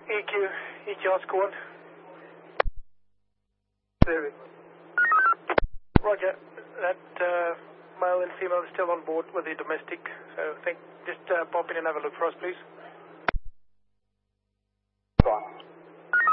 EQ Oscar 1. Clearing. Roger. That male and female is still on board with the domestic, so just pop in and have a look for us, please.